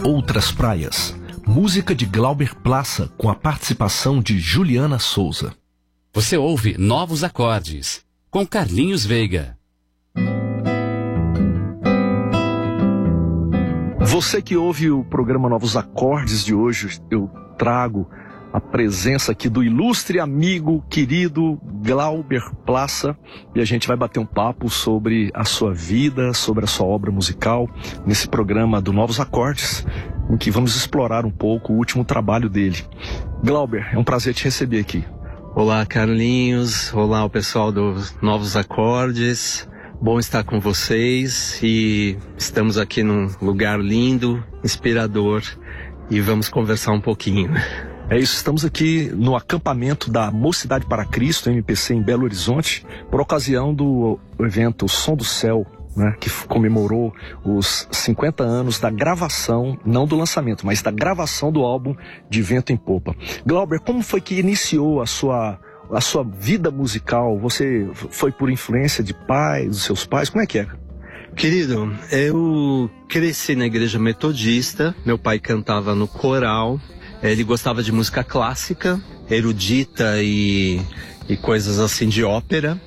Outras Praias. Música de Glauber Plaça com a participação de Juliana Souza. Você ouve Novos Acordes, com Carlinhos Veiga. Você que ouve o programa Novos Acordes de hoje, eu trago a presença aqui do ilustre amigo, querido Glauber Plaça, e a gente vai bater um papo sobre a sua vida, sobre a sua obra musical, nesse programa do Novos Acordes, em que vamos explorar um pouco o último trabalho dele. Glauber, é um prazer te receber aqui. Olá, Carlinhos, olá o pessoal dos Novos Acordes, bom estar com vocês, e estamos aqui num lugar lindo, inspirador, e vamos conversar um pouquinho. É isso, estamos aqui no acampamento da Mocidade para Cristo, MPC, em Belo Horizonte, por ocasião do evento O Som do Céu, né, que comemorou os 50 anos da gravação, não do lançamento, mas da gravação do álbum De Vento em Popa. Glauber, como foi que iniciou a sua vida musical? Você foi por influência de pais, dos seus pais? Como é que é? Querido, eu cresci na igreja metodista, meu pai cantava no coral. Ele gostava de música clássica, erudita e coisas assim de ópera.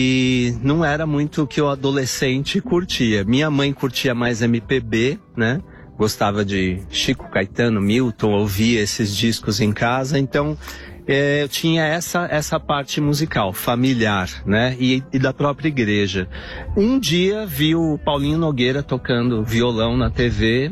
E não era muito o que o adolescente curtia. Minha mãe curtia mais MPB, né? Gostava de Chico Caetano, Milton, ouvia esses discos em casa. Então eu tinha essa parte musical, familiar, né? E da própria igreja. Um dia vi o Paulinho Nogueira tocando violão na TV,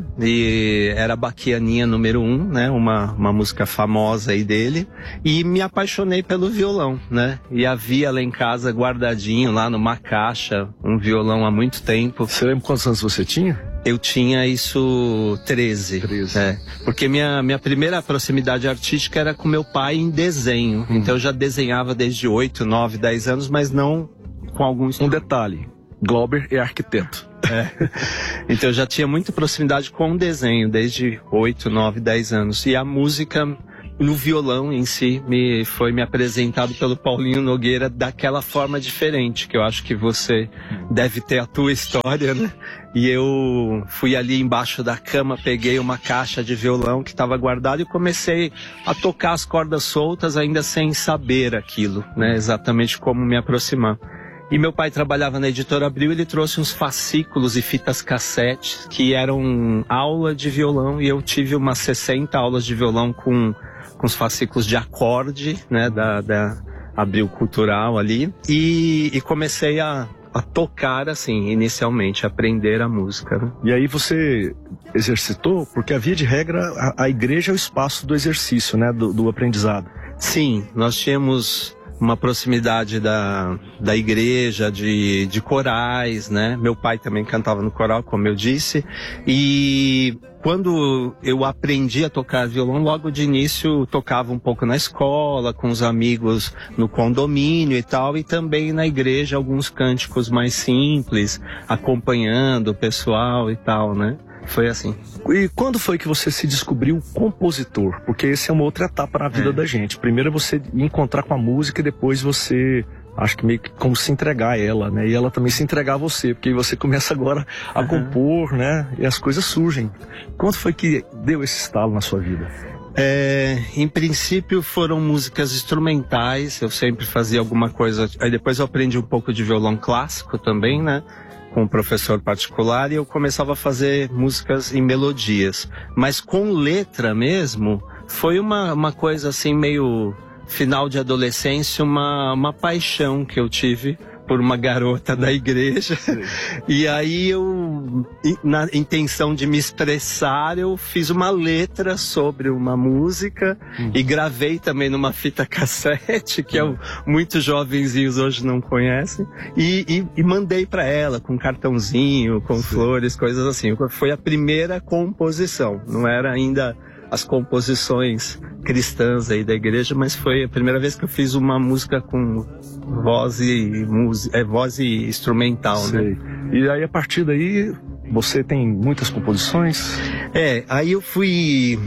e era Baquianinha número 1, né? Uma música famosa aí dele, e me apaixonei pelo violão, né? E havia lá em casa guardadinho, lá numa caixa, um violão há muito tempo. Você lembra quantos anos você tinha? Eu tinha isso 13. Porque minha primeira proximidade artística era com meu pai em desenho. Então eu já desenhava desde 8, 9, 10 anos, mas não com algum instrumento. Um detalhe, Glauber é arquiteto. Então eu já tinha muita proximidade com o desenho, desde 8, 9, 10 anos. E a música no violão em si foi me apresentado pelo Paulinho Nogueira daquela forma diferente, que eu acho que você deve ter a tua história, né? E eu fui ali embaixo da cama, peguei uma caixa de violão que estava guardada e comecei a tocar as cordas soltas, ainda sem saber aquilo, né? Exatamente como me aproximar. E meu pai trabalhava na Editora Abril, ele trouxe uns fascículos e fitas cassete que eram aula de violão, e eu tive umas 60 aulas de violão com os fascículos de acorde, né, da Abril Cultural ali, e comecei a tocar assim, inicialmente, aprender a música, né? E aí você exercitou, porque a via de regra, a igreja é o espaço do exercício, né, do aprendizado. Sim, nós tínhamos uma proximidade da igreja, de corais, né? Meu pai também cantava no coral, como eu disse, e quando eu aprendi a tocar violão, logo de início tocava um pouco na escola, com os amigos no condomínio e tal, e também na igreja alguns cânticos mais simples, acompanhando o pessoal e tal, né? Foi assim. E quando foi que você se descobriu compositor? Porque essa é uma outra etapa na vida da gente. Primeiro é você encontrar com a música, e depois você, acho que meio que como se entregar a ela, né? E ela também se entregar a você, porque você começa agora a compor, né? E as coisas surgem. Quando foi que deu esse estalo na sua vida? Em princípio foram músicas instrumentais, eu sempre fazia alguma coisa. Aí depois eu aprendi um pouco de violão clássico também, né? Com um professor particular, e eu começava a fazer músicas em melodias. Mas com letra mesmo, foi uma coisa assim meio final de adolescência, uma paixão que eu tive por uma garota da igreja. Sim. E aí eu, na intenção de me expressar, eu fiz uma letra sobre uma música e gravei também numa fita cassete, que muitos jovenzinhos hoje não conhecem, e mandei para ela com cartãozinho, com flores, coisas assim. Foi a primeira composição, não era ainda as composições cristãs aí da igreja, mas foi a primeira vez que eu fiz uma música com voz e instrumental, sei, né? E aí a partir daí você tem muitas composições? Aí eu fui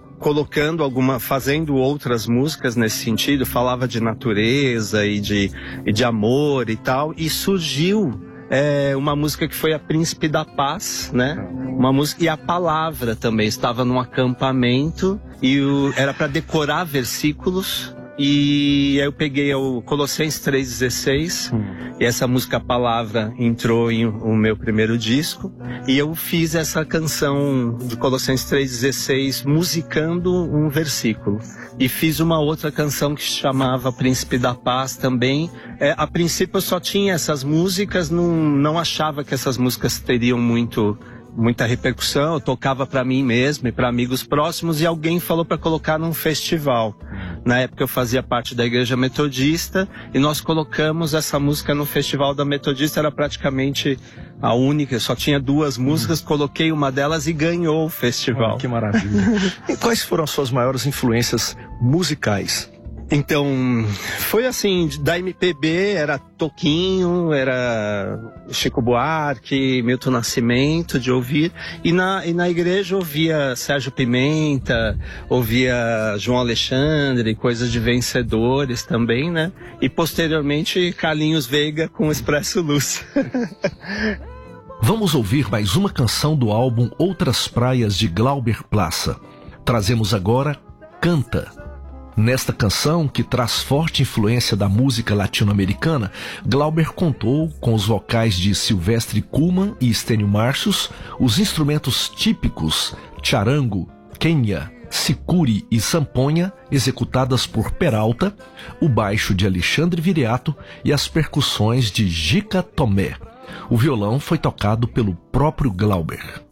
fazendo outras músicas nesse sentido, falava de natureza e de amor e tal, e surgiu uma música que foi a Príncipe da Paz, né? Uma música, e a palavra também, estava num acampamento e era para decorar versículos. E aí eu peguei o Colossenses 3,16 e essa música, a palavra, entrou em o meu primeiro disco, e eu fiz essa canção de Colossenses 3,16 musicando um versículo, e fiz uma outra canção que se chamava Príncipe da Paz também. A princípio eu só tinha essas músicas, não achava que essas músicas teriam muita repercussão. Eu tocava para mim mesmo e para amigos próximos, e alguém falou para colocar num festival. Na época eu fazia parte da Igreja Metodista e nós colocamos essa música no Festival da Metodista. Era praticamente a única, só tinha 2 músicas, coloquei uma delas e ganhou o festival. Que maravilha. E quais foram as suas maiores influências musicais? Então, foi assim, da MPB era Toquinho, era Chico Buarque, Milton Nascimento, de ouvir. E na igreja ouvia Sérgio Pimenta, ouvia João Alexandre, coisas de vencedores também, né? E posteriormente Carlinhos Veiga com Expresso Luz. Vamos ouvir mais uma canção do álbum Outras Praias de Glauber Plaça. Trazemos agora Canta. Nesta canção, que traz forte influência da música latino-americana, Glauber contou com os vocais de Silvestre Kuhlmann e Estênio Marcius, os instrumentos típicos charango, quenha, sicuri e sanfonha, executadas por Peralta, o baixo de Alexandre Viriato e as percussões de Gica Tomé. O violão foi tocado pelo próprio Glauber.